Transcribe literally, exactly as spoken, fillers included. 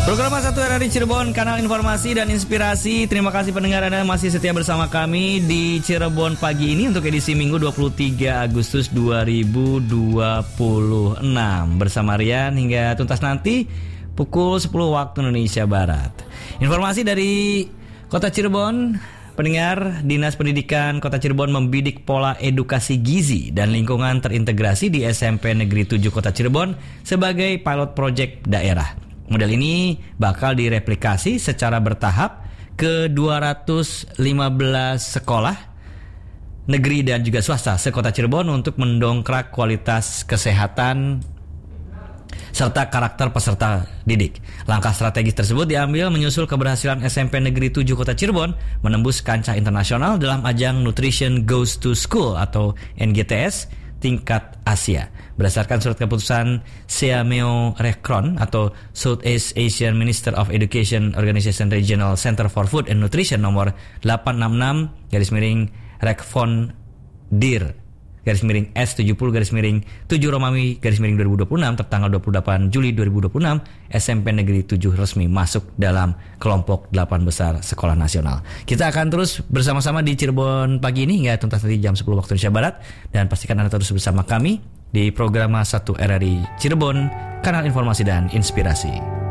Program satu R R I Cirebon, kanal informasi dan inspirasi. Terima kasih pendengar Anda masih setia bersama kami di Cirebon pagi ini untuk edisi Minggu dua puluh tiga Agustus dua ribu dua puluh enam. Bersama Rian hingga tuntas nanti pukul sepuluh waktu Indonesia Barat. Informasi dari Kota Cirebon, pendengar, Dinas Pendidikan Kota Cirebon membidik pola edukasi gizi dan lingkungan terintegrasi di S M P Negeri tujuh Kota Cirebon sebagai pilot project daerah. Model ini bakal direplikasi secara bertahap ke dua ratus lima belas sekolah negeri dan juga swasta sekota Cirebon untuk mendongkrak kualitas kesehatan serta karakter peserta didik. Langkah strategis tersebut diambil menyusul keberhasilan S M P Negeri tujuh Kota Cirebon menembus kancah internasional dalam ajang Nutrition Goes to School atau N G T S tingkat Asia. Berdasarkan surat keputusan Seameo Rekron atau Southeast Asian Minister of Education Organization Regional Center for Food and Nutrition nomor delapan enam enam garis miring Rekfon Dir garis miring S tujuh puluh garis miring tujuh Romawi garis miring dua ribu dua puluh enam tertanggal dua puluh delapan Juli dua ribu dua puluh enam, S M P Negeri tujuh resmi masuk dalam kelompok delapan besar sekolah nasional. Kita akan terus bersama-sama di Cirebon pagi ini hingga tuntas nanti jam sepuluh waktu Indonesia Barat, dan pastikan Anda terus bersama kami di program satu R R I Cirebon, kanal informasi dan inspirasi.